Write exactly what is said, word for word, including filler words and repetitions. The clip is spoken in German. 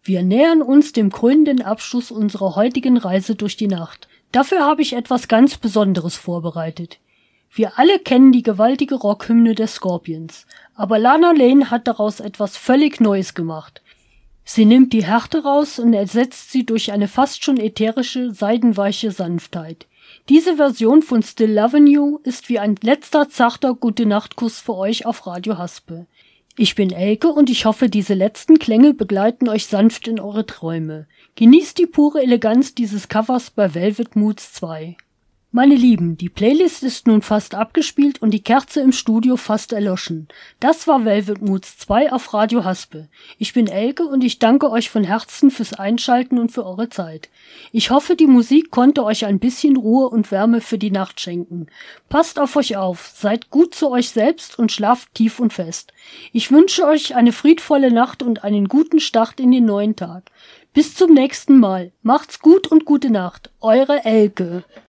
Wir nähern uns dem krönenden Abschluss unserer heutigen Reise durch die Nacht. Dafür habe ich etwas ganz Besonderes vorbereitet. Wir alle kennen die gewaltige Rockhymne der Scorpions, aber Lana Lane hat daraus etwas völlig Neues gemacht. Sie nimmt die Härte raus und ersetzt sie durch eine fast schon ätherische, seidenweiche Sanftheit. Diese Version von Still Lovin' You ist wie ein letzter zarter Gute-Nacht-Kuss für euch auf Radio Haspe. Ich bin Elke und ich hoffe, diese letzten Klänge begleiten euch sanft in eure Träume. Genießt die pure Eleganz dieses Covers bei Velvet Moods zwei. Meine Lieben, die Playlist ist nun fast abgespielt und die Kerze im Studio fast erloschen. Das war Velvet Moods zwei auf Radio Haspe. Ich bin Elke und ich danke euch von Herzen fürs Einschalten und für eure Zeit. Ich hoffe, die Musik konnte euch ein bisschen Ruhe und Wärme für die Nacht schenken. Passt auf euch auf, seid gut zu euch selbst und schlaft tief und fest. Ich wünsche euch eine friedvolle Nacht und einen guten Start in den neuen Tag. Bis zum nächsten Mal. Macht's gut und gute Nacht. Eure Elke.